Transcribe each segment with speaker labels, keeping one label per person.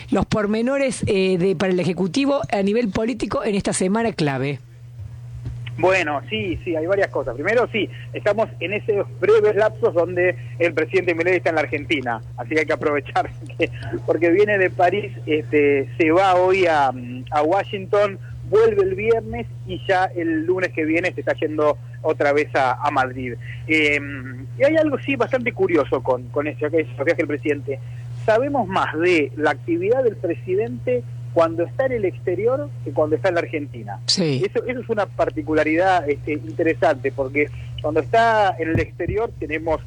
Speaker 1: los pormenores para el Ejecutivo a nivel político en esta semana clave.
Speaker 2: Bueno, sí, hay varias cosas. Primero, sí, estamos en esos breves lapsos donde el presidente Milei está en la Argentina, así que hay que aprovechar, porque viene de París, se va hoy a Washington, vuelve el viernes y ya el lunes que viene se está yendo otra vez a Madrid. Y hay algo, sí, bastante curioso con ese viaje del presidente. Sabemos más de la actividad del presidente cuando está en el exterior que cuando está en la Argentina.
Speaker 1: Sí.
Speaker 2: Eso es una particularidad interesante, porque cuando está en el exterior tenemos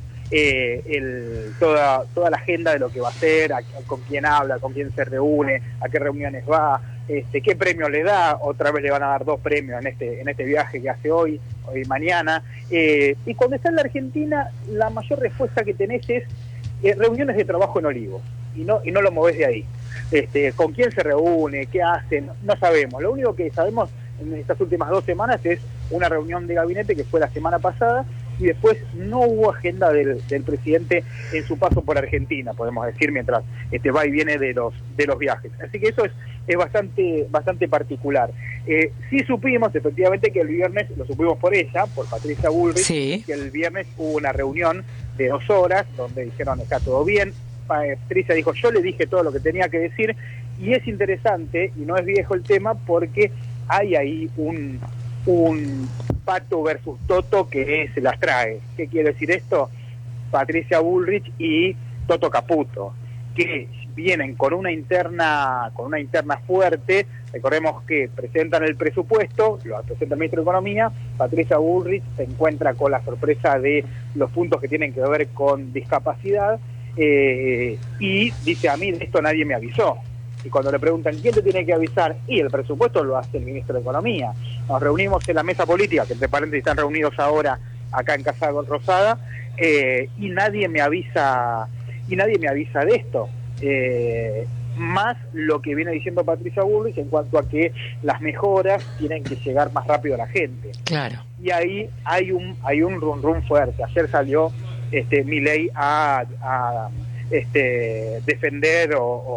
Speaker 2: toda la agenda de lo que va a hacer, con quién habla, con quién se reúne, a qué reuniones va, qué premio le da. Otra vez le van a dar 2 premios en este viaje que hace hoy y mañana. Y cuando está en la Argentina, la mayor respuesta que tenés es reuniones de trabajo en Olivos, y no lo movés de ahí. Con quién se reúne, qué hacen, no sabemos. Lo único que sabemos en estas últimas 2 semanas es una reunión de gabinete que fue la semana pasada, y después no hubo agenda del presidente en su paso por Argentina, podemos decir, mientras va y viene de los viajes. Así que eso es bastante particular. Sí supimos efectivamente que el viernes, lo supimos por ella, por Patricia Bullrich,
Speaker 1: sí,
Speaker 2: que el viernes hubo una reunión de 2 horas donde dijeron está todo bien. Patricia dijo, yo le dije todo lo que tenía que decir, y es interesante, y no es viejo el tema, porque hay ahí un Pato versus Toto que se las trae. ¿Qué quiere decir esto? Patricia Bullrich y Toto Caputo, que vienen con una interna fuerte. Recordemos que presentan el presupuesto, lo presenta el ministro de Economía. Patricia Bullrich se encuentra con la sorpresa de los puntos que tienen que ver con discapacidad, y dice, a mí de esto nadie me avisó. Y cuando le preguntan quién te tiene que avisar, y el presupuesto lo hace el ministro de Economía. Nos reunimos en la mesa política, que entre paréntesis están reunidos ahora acá en Casa Rosada, y nadie me avisa de esto. Más lo que viene diciendo Patricia Bullrich en cuanto a que las mejoras tienen que llegar más rápido a la gente.
Speaker 1: Claro.
Speaker 2: Y ahí hay un rum fuerte. Ayer salió Milei a defender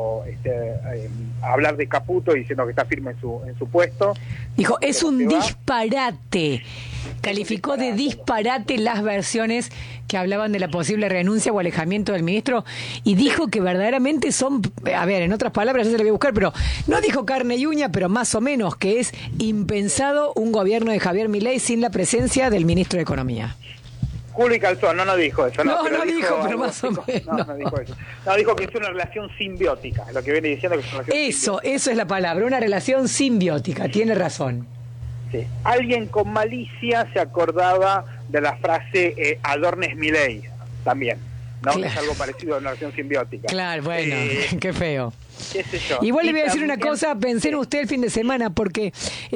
Speaker 2: a hablar de Caputo, diciendo que está firme en su puesto.
Speaker 1: Dijo, es un disparate. Calificó de disparate las versiones que hablaban de la posible renuncia o alejamiento del ministro, y dijo que verdaderamente son, a ver, en otras palabras, ya se lo voy a buscar, pero no dijo carne y uña, pero más o menos, que es impensado un gobierno de Javier Milei sin la presencia del ministro de Economía.
Speaker 2: Culo y calzón, no dijo eso.
Speaker 1: No dijo, pero más o menos.
Speaker 2: No dijo eso. No, dijo que es una relación simbiótica, lo que viene diciendo que es una relación simbiótica.
Speaker 1: Eso es la palabra, una relación simbiótica, tiene razón.
Speaker 2: Sí. Alguien con malicia se acordaba de la frase adornes Milei, también, ¿no?
Speaker 1: Claro.
Speaker 2: Es algo parecido a una relación simbiótica.
Speaker 1: Claro, bueno, qué feo.
Speaker 2: ¿Qué sé yo?
Speaker 1: Igual le voy a decir
Speaker 2: también,
Speaker 1: una cosa, pensé en usted el fin de semana, porque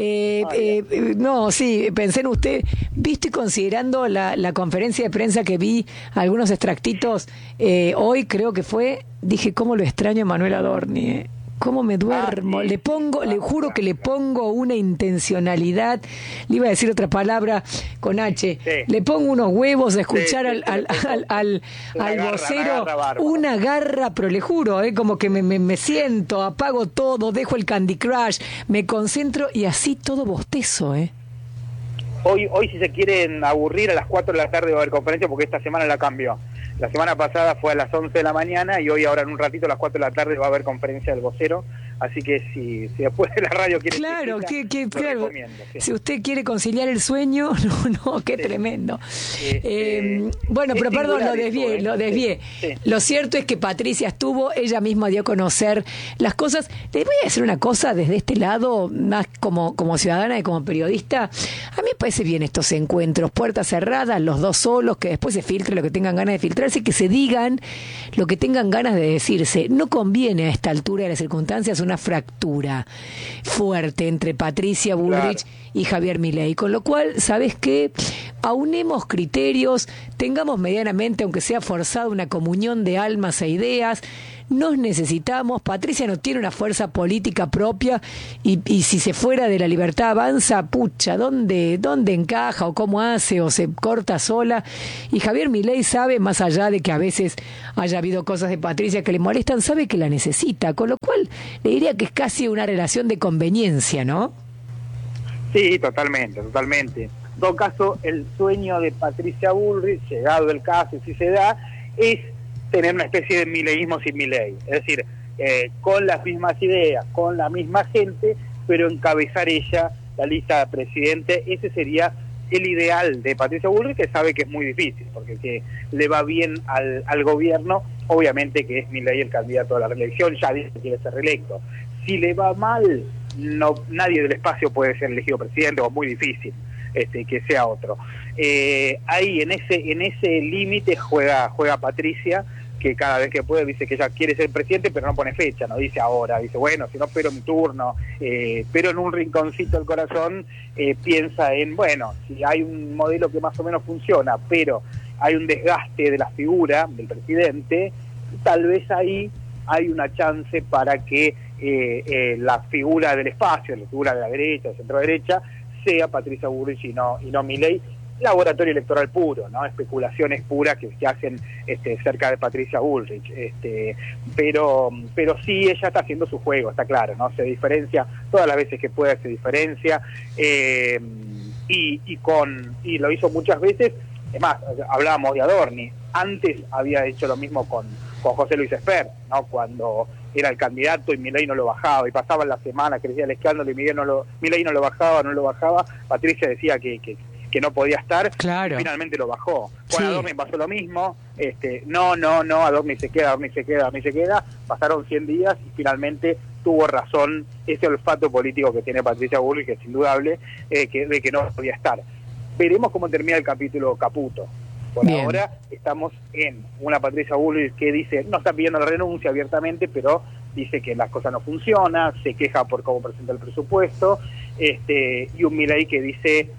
Speaker 1: pensé en usted, visto y considerando la conferencia de prensa que vi, algunos extractitos, hoy creo que fue, dije, cómo lo extraño a Manuel Adorni, cómo me duermo,
Speaker 2: sí.
Speaker 1: le juro que le pongo una intencionalidad, le iba a decir otra palabra con H,
Speaker 2: sí.
Speaker 1: Le pongo unos huevos a escuchar
Speaker 2: Sí,
Speaker 1: al vocero, una garra, pero le juro, como que me siento, apago todo, dejo el Candy Crush, me concentro y así todo bostezo,
Speaker 2: Hoy si se quieren aburrir, a las 4 de la tarde va a haber conferencia, porque esta semana la cambió. La semana pasada fue a las 11 de la mañana, y hoy ahora en un ratito a las 4 de la tarde va a haber conferencia del vocero. Así que si después de la radio quiere...
Speaker 1: Claro, claro.
Speaker 2: Sí.
Speaker 1: Si usted quiere conciliar el sueño, qué
Speaker 2: sí.
Speaker 1: tremendo. Bueno, pero perdón, lo desvié.
Speaker 2: Sí.
Speaker 1: Lo cierto es que Patricia estuvo, ella misma dio a conocer las cosas. Le voy a decir una cosa desde este lado, más como ciudadana y como periodista. A mí me parece bien estos encuentros, puertas cerradas, los dos solos, que después se filtre lo que tengan ganas de filtrarse, que se digan lo que tengan ganas de decirse. No conviene a esta altura de las circunstancias una fractura fuerte entre Patricia Bullrich y Javier Milei, con lo cual, ¿sabes qué? Aunemos criterios, tengamos medianamente, aunque sea forzado, una comunión de almas e ideas, nos necesitamos, Patricia no tiene una fuerza política propia y si se fuera de la Libertad Avanza, pucha, ¿dónde encaja o cómo hace o se corta sola? Y Javier Milei sabe, más allá de que a veces haya habido cosas de Patricia que le molestan, sabe que la necesita, con lo cual le diría que es casi una relación de conveniencia, ¿no?
Speaker 2: Sí, totalmente, totalmente. En todo caso, el sueño de Patricia Bullrich, llegado el caso, y si se da, es tener una especie de mileísmo sin Milei. Es decir, con las mismas ideas, con la misma gente, pero encabezar ella la lista de presidente. Ese sería el ideal de Patricia Bullrich, que sabe que es muy difícil, porque que le va bien al gobierno, obviamente que es Milei el candidato a la reelección, ya dice que quiere ser reelecto. Si le va mal, no, nadie del espacio puede ser elegido presidente, o muy difícil que sea otro. Ahí en ese límite juega Patricia, que cada vez que puede dice que ella quiere ser presidente, pero no pone fecha, no dice ahora, dice bueno, si no espero mi turno, pero en un rinconcito del corazón piensa en, bueno, si hay un modelo que más o menos funciona, pero hay un desgaste de la figura del presidente, tal vez ahí hay una chance para que la figura del espacio, la figura de la derecha, de centro derecha, sea Patricia Bullrich y no Milei. Laboratorio electoral puro, ¿no? Especulaciones puras que se hacen cerca de Patricia Bullrich, pero sí ella está haciendo su juego, está claro, ¿no? Se diferencia todas las veces que puede, se diferencia, y lo hizo muchas veces. Es más, hablábamos de Adorni, antes había hecho lo mismo con José Luis Espert, ¿no? Cuando era el candidato y Milei no lo bajaba, y pasaban las semanas, crecía el escándalo y Milei no lo bajaba, Patricia decía que no podía estar, claro. Y finalmente lo bajó. Con Adorni pasó lo mismo, no, Adorni se queda, pasaron 100 días y finalmente tuvo razón ese olfato político que tiene Patricia Bullrich, que es indudable, de que no podía estar. Veremos cómo termina el capítulo Caputo. Por Bien. Ahora estamos en una Patricia Bullrich que dice, no está pidiendo la renuncia abiertamente, pero dice que las cosas no funcionan, se queja por cómo presenta el presupuesto, y un Milei que dice,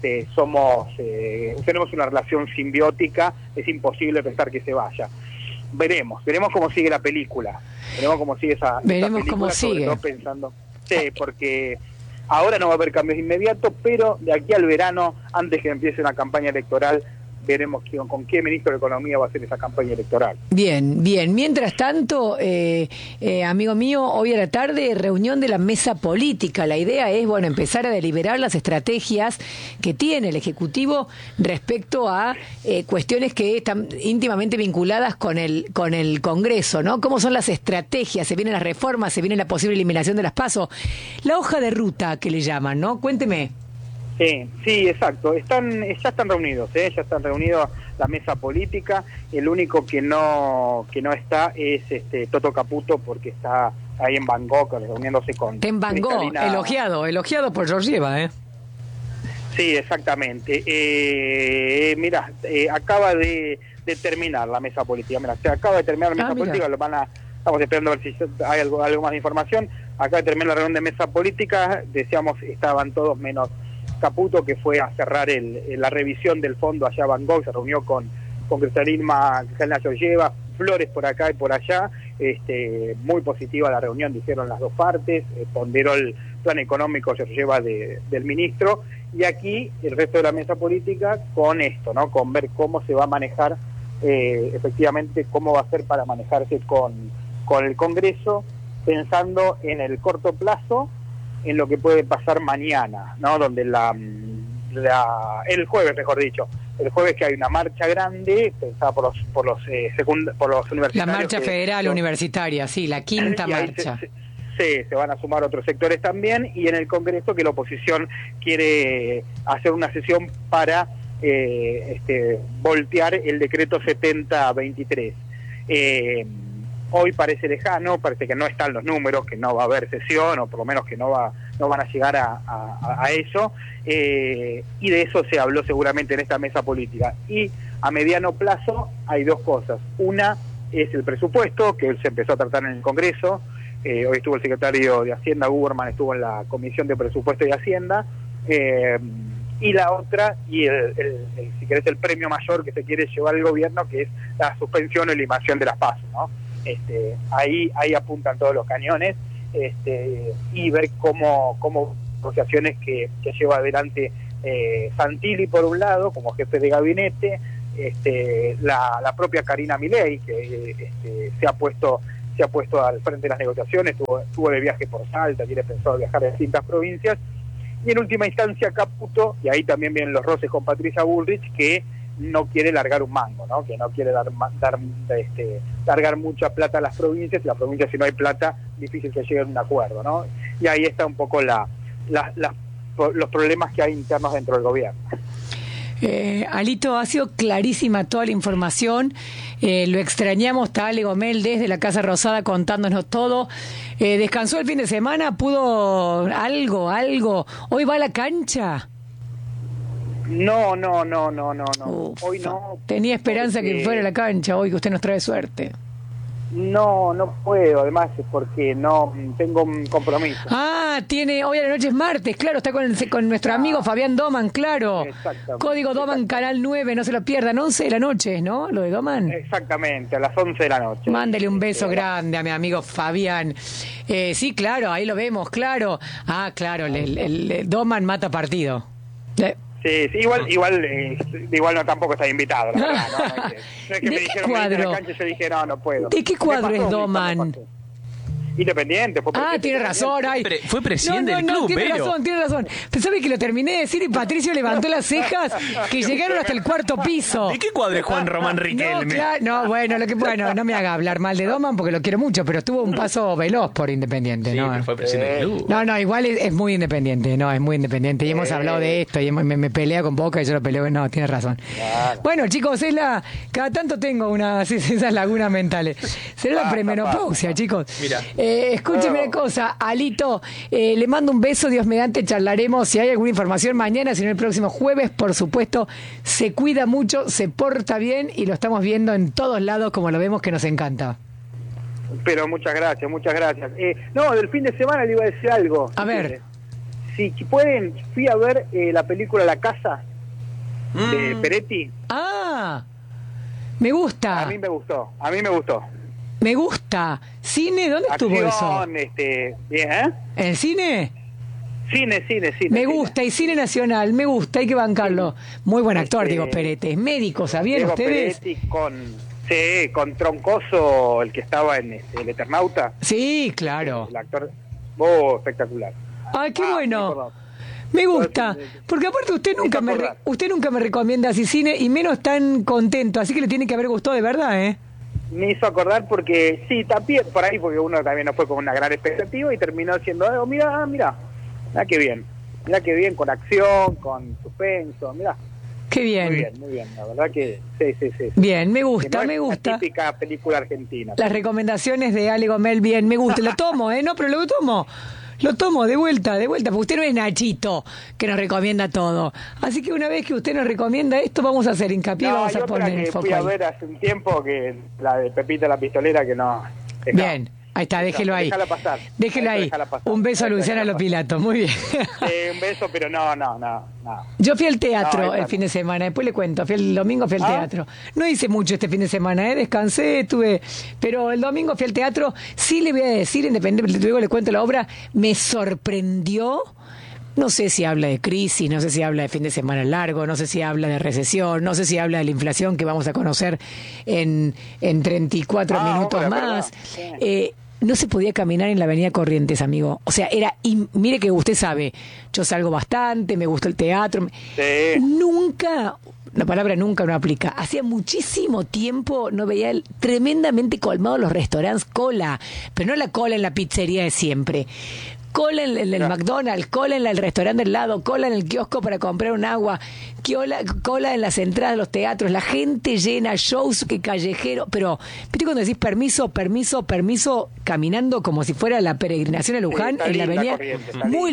Speaker 2: tenemos una relación simbiótica, es imposible pensar que se vaya. Veremos cómo sigue la película, veremos cómo sigue esa película, sobre todo pensando, sí, porque ahora no va a haber cambios inmediatos, pero de aquí al verano, antes que empiece una campaña electoral, veremos con qué ministro de Economía va a hacer esa campaña electoral.
Speaker 1: Bien. Mientras tanto, amigo mío, hoy a la tarde, reunión de la mesa política. La idea es, empezar a deliberar las estrategias que tiene el Ejecutivo respecto a cuestiones que están íntimamente vinculadas con el Congreso, ¿no? ¿Cómo son las estrategias? Se vienen las reformas, se viene la posible eliminación de las PASO. La hoja de ruta que le llaman, ¿no? Cuénteme.
Speaker 2: Sí, exacto. Ya están reunidos, ya están reunidos la mesa política. El único que no está es Toto Caputo, porque está ahí en Bangkok reuniéndose con
Speaker 1: en Bangkok, elogiado por Georgieva,
Speaker 2: Sí, exactamente. Mira, acaba de terminar la mesa política. Mira, se acaba de terminar la mesa política. Estamos esperando a ver si hay algo más de información. Acaba de terminar la reunión de mesa política. Decíamos, estaban todos menos Caputo, que fue a cerrar la revisión del fondo allá a Bangkok, se reunió con Cristalina Georgieva, Flores por acá y por allá, muy positiva la reunión, dijeron las dos partes, ponderó el plan económico Georgieva del ministro, y aquí el resto de la mesa política con esto, ¿no? Con ver cómo se va a manejar, efectivamente, cómo va a ser para manejarse con el Congreso, pensando en el corto plazo, en lo que puede pasar mañana, ¿no? Donde el jueves, mejor dicho, el jueves que hay una marcha grande pensada por los universitarios.
Speaker 1: La marcha federal universitaria, sí, la quinta marcha.
Speaker 2: Se van a sumar otros sectores también, y en el Congreso que la oposición quiere hacer una sesión para voltear el decreto 7023. Hoy parece lejano, parece que no están los números, que no va a haber sesión, o por lo menos que no van a llegar a eso, y de eso se habló seguramente en esta mesa política. Y a mediano plazo hay dos cosas. Una es el presupuesto, que se empezó a tratar en el Congreso. Hoy estuvo el secretario de Hacienda, Guberman, estuvo en la Comisión de Presupuesto y Hacienda. Y la otra, y si querés, el premio mayor que se quiere llevar el gobierno, que es la suspensión o eliminación de las PASO, ¿no? ahí apuntan todos los cañones, y ver cómo negociaciones que lleva adelante Santilli por un lado como jefe de gabinete, la propia Karina Milei que se ha puesto al frente de las negociaciones, estuvo de viaje por Salta, tiene pensado viajar a distintas provincias, y en última instancia Caputo, y ahí también vienen los roces con Patricia Bullrich, que no quiere largar un mango, ¿no? Que no quiere largar mucha plata a las provincias, y las provincias, si no hay plata, difícil que lleguen a un acuerdo, ¿no? Y ahí está un poco los problemas que hay internos dentro del gobierno.
Speaker 1: Alito, ha sido clarísima toda la información. Lo extrañamos, está Ale Gomel desde la Casa Rosada contándonos todo. ¿Descansó el fin de semana? ¿Pudo algo? ¿Hoy va a la cancha?
Speaker 2: No. Hoy
Speaker 1: Ufa.
Speaker 2: no.
Speaker 1: Tenía esperanza que fuera a la cancha hoy, que usted nos trae suerte.
Speaker 2: No puedo, además es porque no tengo un compromiso.
Speaker 1: Hoy a la noche es martes, claro, está con nuestro amigo Fabián Doman, claro.
Speaker 2: Exactamente.
Speaker 1: Código Doman, Canal 9, no se lo pierdan, 11 de la noche, ¿no? Lo de Doman.
Speaker 2: Exactamente, a las 11 de la noche.
Speaker 1: Mándele un beso grande a mi amigo Fabián. Sí, claro, ahí lo vemos, claro. Claro, el Doman mata partido.
Speaker 2: Sí, igual no, tampoco está invitado, la verdad, ¿no? No es que me dijeron venir a la cancha y yo dije, no puedo.
Speaker 1: ¿De qué cuadro es Doman?
Speaker 2: Independiente.
Speaker 1: Tiene razón.
Speaker 3: Fue presidente del club,
Speaker 1: tiene razón. ¿Sabe que lo terminé de decir y Patricio levantó las cejas que llegaron hasta el cuarto piso?
Speaker 3: ¿De qué cuadro es Juan Román Riquelme?
Speaker 1: No me haga hablar mal de Doman porque lo quiero mucho, pero tuvo un paso veloz por Independiente,
Speaker 3: Sí,
Speaker 1: ¿no?
Speaker 3: pero fue presidente del club.
Speaker 1: No, igual es muy independiente, es muy independiente. Y hemos hablado de esto, y me pelea con Boca y yo lo peleo. No, tiene razón.
Speaker 2: Claro.
Speaker 1: Bueno, chicos, cada tanto tengo esas lagunas mentales. Será la premenopausia, chicos.
Speaker 3: Mira.
Speaker 1: Escúcheme una cosa, Alito, le mando un beso, Dios mediante, charlaremos si hay alguna información mañana, si no el próximo jueves, por supuesto, se cuida mucho, se porta bien y lo estamos viendo en todos lados como lo vemos que nos encanta.
Speaker 2: Pero muchas gracias. Del fin de semana le iba a decir algo.
Speaker 1: A ver.
Speaker 2: Si pueden, fui a ver la película La Casa de Peretti.
Speaker 1: Me gusta.
Speaker 2: A mí me gustó.
Speaker 1: Me gusta. ¿Cine? ¿Dónde estuvo eso?
Speaker 2: Bien, ¿eh?
Speaker 1: ¿En el cine?
Speaker 2: Cine.
Speaker 1: Me gusta, y cine nacional, me gusta, hay que bancarlo. Muy buen actor, Diego Perete. Es médico, ¿sabían
Speaker 2: Diego
Speaker 1: ustedes?
Speaker 2: Peretti con Troncoso, el que estaba en El Eternauta.
Speaker 1: Sí, claro.
Speaker 2: El actor, espectacular.
Speaker 1: Qué bueno. Me gusta, porque aparte usted nunca me recomienda así cine y menos tan contento, así que le tiene que haber gustado de verdad, ¿eh?
Speaker 2: Me hizo acordar porque sí, también por ahí, porque uno también no fue con una gran expectativa y terminó siendo, mira qué bien, con acción, con suspenso, mira.
Speaker 1: Qué bien.
Speaker 2: Muy bien, la verdad que sí.
Speaker 1: Bien, me gusta.
Speaker 2: Una típica película argentina.
Speaker 1: Las recomendaciones de Ale Gomel, bien, me gusta, lo tomo, no, pero lo tomo. Lo tomo de vuelta, porque usted no es Nachito, que nos recomienda todo. Así que una vez que usted nos recomienda esto, vamos a hacer hincapié, vamos a poner el foco
Speaker 2: fui a
Speaker 1: ahí.
Speaker 2: ver hace un tiempo, que la de Pepita la Pistolera, que no...
Speaker 1: Bien, ahí está, déjelo ahí.
Speaker 2: Déjala pasar.
Speaker 1: Déjelo ahí. Un beso a Luciana Lopilato, muy bien.
Speaker 2: Un beso, pero no.
Speaker 1: Yo fui al teatro el fin de semana, después le cuento, el domingo fui al teatro. No hice mucho este fin de semana, descansé, pero el domingo fui al teatro. Sí le voy a decir, independiente, luego le cuento la obra, me sorprendió. No sé si habla de crisis, no sé si habla de fin de semana largo, no sé si habla de recesión, no sé si habla de la inflación que vamos a conocer en 34 minutos más. No se podía caminar en la avenida Corrientes, amigo. O sea, mire que usted sabe, yo salgo bastante, me gusta el teatro.
Speaker 2: Sí.
Speaker 1: Nunca, la palabra nunca no aplica. Hacía muchísimo tiempo no veía tremendamente colmados los restaurantes, cola, pero no la cola en la pizzería de siempre. Cola en el McDonald's, cola en el restaurante del lado, cola en el kiosco para comprar un agua, cola en las entradas de los teatros, la gente llena, shows que callejero, pero ¿viste cuando decís permiso, caminando como si fuera la peregrinación a Luján en la avenida? Muy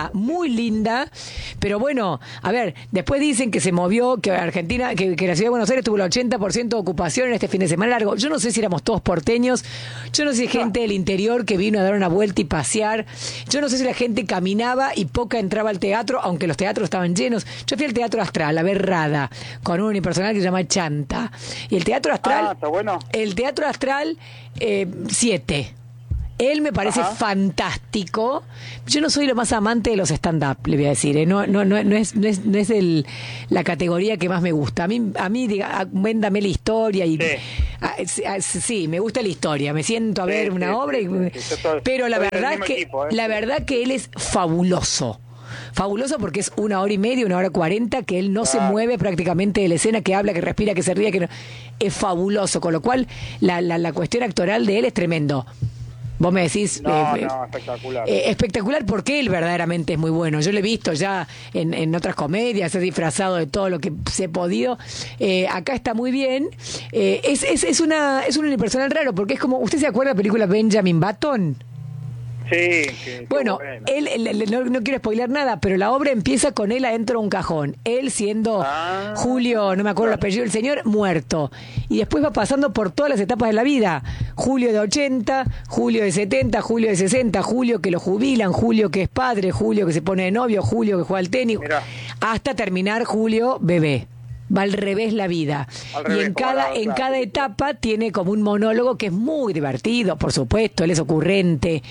Speaker 1: linda, pero bueno, a ver, después dicen que se movió, que Argentina, que la ciudad de Buenos Aires tuvo el 80% de ocupación en este fin de semana largo. Yo no sé si éramos todos porteños, yo no sé si gente del interior que vino a dar una vuelta y pasear. Yo no sé si la gente caminaba y poca entraba al teatro, aunque los teatros estaban llenos. Yo fui al Teatro Astral a ver Rada, con un unipersonal que se llama Chanta. Y el Teatro Astral...
Speaker 2: ¿Está bueno?
Speaker 1: El Teatro Astral, 7. Él me parece fantástico. Yo no soy lo más amante de los stand-up, le voy a decir. No es la categoría que más me gusta. A mí diga, véndame la historia. Y sí, me gusta la historia. Me siento a ver una obra. Pero la verdad que él es fabuloso. Fabuloso porque es 1 hora y media, 1 hora 40, que él no se mueve prácticamente de la escena, que habla, que respira, que se ríe, que no. Es fabuloso. Con lo cual, la cuestión actoral de él es tremendo. Vos me decís...
Speaker 2: espectacular.
Speaker 1: Espectacular porque él verdaderamente es muy bueno. Yo lo he visto ya en otras comedias, he disfrazado de todo lo que se ha podido. Acá está muy bien. Es un unipersonal raro porque es como... ¿Usted se acuerda de la película Benjamin Button?
Speaker 2: Sí.
Speaker 1: Bueno, él no quiero spoiler nada, pero la obra empieza con él adentro de un cajón. Él siendo Julio, no me acuerdo el apellido del señor, muerto. Y después va pasando por todas las etapas de la vida. Julio de 80, Julio de 70, Julio de 60, Julio que lo jubilan, Julio que es padre, Julio que se pone de novio, Julio que juega al tenis, hasta terminar Julio bebé. Va al revés la vida. Y en cada etapa tiene como un monólogo que es muy divertido, por supuesto. Él es ocurrente,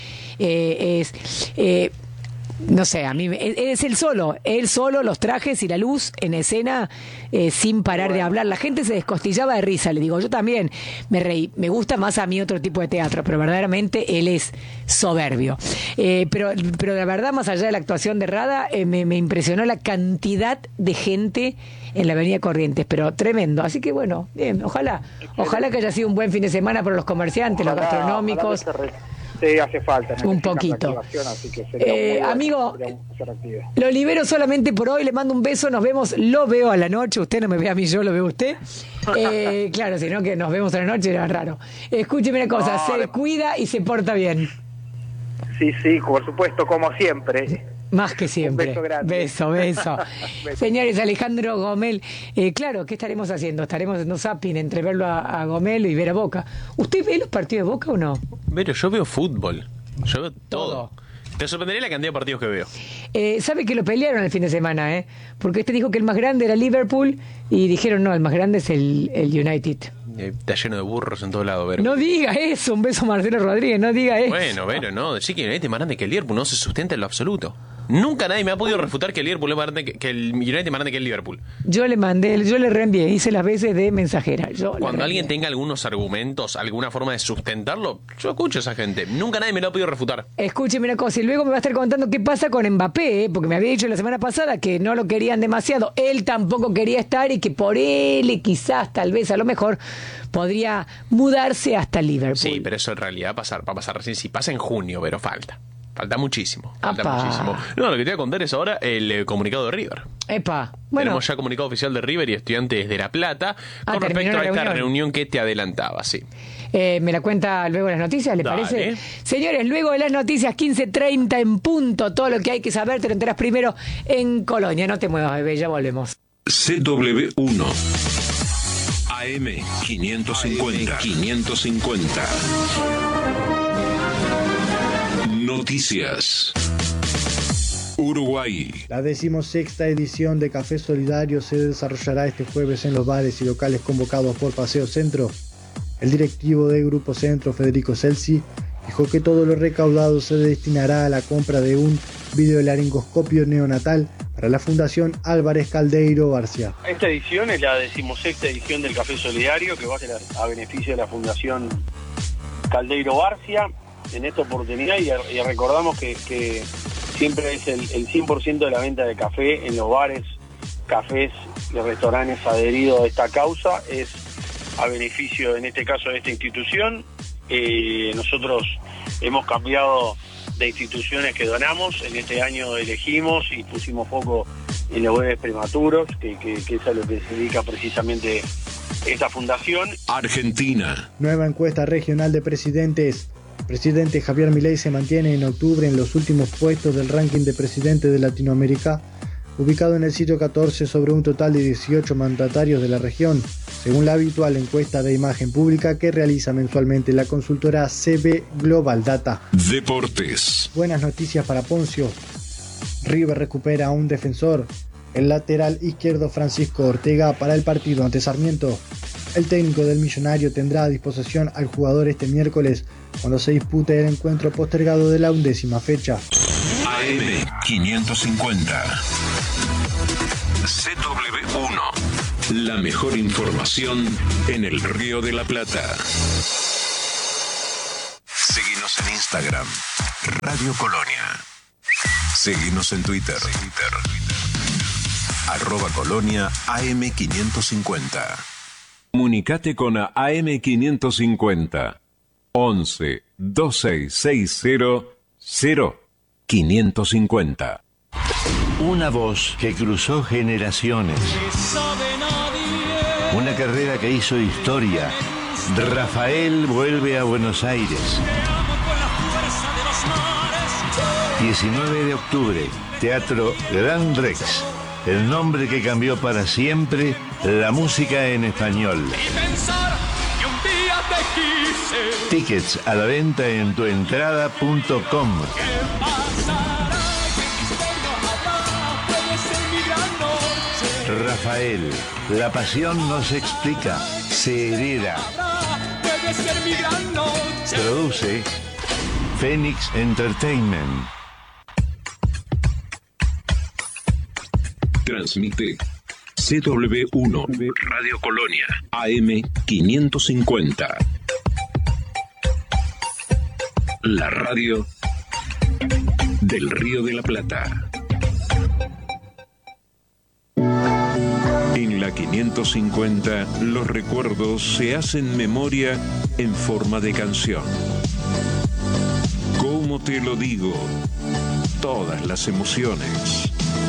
Speaker 1: no sé, a mí es él solo, los trajes y la luz en escena, sin parar de hablar. La gente se descostillaba de risa, le digo, yo también me reí. Me gusta más a mí otro tipo de teatro, pero verdaderamente él es soberbio. Pero la verdad, más allá de la actuación de Rada, me impresionó la cantidad de gente en la Avenida Corrientes, pero tremendo. Así que bueno, bien, ojalá que haya sido un buen fin de semana para los comerciantes, los gastronómicos.
Speaker 2: Sí, hace falta.
Speaker 1: Un poquito.
Speaker 2: Así que
Speaker 1: amigo, lo libero solamente por hoy. Le mando un beso. Nos vemos. Lo veo a la noche. Usted no me ve a mí, yo lo veo a usted. Claro, si no, que nos vemos a la noche era raro. Escúcheme una cosa. Se cuida y se porta bien.
Speaker 2: Sí, por supuesto, como siempre.
Speaker 1: Más que siempre.
Speaker 2: Un beso grande.
Speaker 1: Beso. Señores, Alejandro Gomel, claro, ¿qué estaremos haciendo? Estaremos haciendo zapping entre verlo a Gomel y ver a Boca. ¿Usted ve los partidos de Boca o no?
Speaker 3: Pero yo veo fútbol. Yo veo todo. Te sorprendería la cantidad de partidos que veo.
Speaker 1: ¿Sabe que lo pelearon el fin de semana? Porque este dijo que el más grande era Liverpool y dijeron, no, el más grande es el United.
Speaker 3: Está lleno de burros en todo lado, pero...
Speaker 1: No diga eso, un beso a Marcelo Rodríguez, no diga eso.
Speaker 3: Bueno, no, decir que el United es más grande que el Liverpool no se sustenta en lo absoluto. Nunca nadie me ha podido refutar que el Liverpool es más grande que el United es más grande que el Liverpool.
Speaker 1: Yo le reenvié, hice las veces de mensajera.
Speaker 3: Cuando alguien tenga algunos argumentos, alguna forma de sustentarlo, yo escucho a esa gente. Nunca nadie me lo ha podido refutar.
Speaker 1: Escúcheme una cosa, y luego me va a estar contando qué pasa con Mbappé, porque me había dicho la semana pasada que no lo querían demasiado. Él tampoco quería estar y que por él, quizás, tal vez, a lo mejor, podría mudarse hasta Liverpool.
Speaker 3: Sí, pero eso en realidad va a pasar recién. Si pasa en junio, pero falta muchísimo. No, lo que te voy a contar es ahora el comunicado de River.
Speaker 1: Bueno.
Speaker 3: Tenemos ya comunicado oficial de River y Estudiantes de La Plata con respecto a esta reunión que te adelantaba, sí.
Speaker 1: Me la cuenta luego de las noticias, ¿le parece? Señores, luego de las noticias, 15:30 en punto. Todo lo que hay que saber te lo enteras primero en Colonia. No te muevas, bebé, ya volvemos.
Speaker 4: CW1 AM 550. Noticias. Uruguay.
Speaker 5: La 16ª edición de Café Solidario se desarrollará este jueves en los bares y locales convocados por Paseo Centro. El directivo de Grupo Centro, Federico Celsi, dijo que todo lo recaudado se destinará a la compra de un videolaringoscopio neonatal para la Fundación Álvarez Caldeiro Barcia.
Speaker 6: Esta edición es la 16ª edición del Café Solidario, que va a ser a beneficio de la Fundación Caldeiro Barcia. En esta oportunidad, y recordamos que siempre es el 100% de la venta de café en los bares, cafés y restaurantes adheridos a esta causa, es a beneficio, en este caso, de esta institución. Nosotros hemos cambiado de instituciones que donamos. En este año elegimos y pusimos foco en los bebés prematuros, que es a lo que se dedica precisamente esta fundación.
Speaker 4: Argentina.
Speaker 5: Nueva encuesta regional de presidentes. El presidente Javier Milei se mantiene en octubre en los últimos puestos del ranking de presidente de Latinoamérica, ubicado en el sitio 14 sobre un total de 18 mandatarios de la región, según la habitual encuesta de imagen pública que realiza mensualmente la consultora CB Global Data.
Speaker 4: Deportes.
Speaker 5: Buenas noticias para Poncio. River recupera a un defensor, el lateral izquierdo Francisco Ortega, para el partido ante Sarmiento. El técnico del Millonario tendrá a disposición al jugador este miércoles, cuando se dispute el encuentro postergado de la 11ª fecha.
Speaker 4: AM 550. CW1. La mejor información en el Río de la Plata. Seguinos en Instagram, Radio Colonia. Seguinos en Twitter. @Colonia AM550. Comunicate con AM550. 11 2660 0550.
Speaker 7: Una voz que cruzó generaciones. Una carrera que hizo historia. Rafael vuelve a Buenos Aires. 19 de octubre, Teatro Gran Rex. El nombre que cambió para siempre la música en español. Tickets a la venta en tuentrada.com. Rafael, la pasión no se explica, se hereda. Produce Phoenix Entertainment.
Speaker 4: Transmite CW1 Radio Colonia AM550. La radio del Río de la Plata. En la 550, los recuerdos se hacen memoria en forma de canción. ¿Cómo te lo digo? Todas las emociones.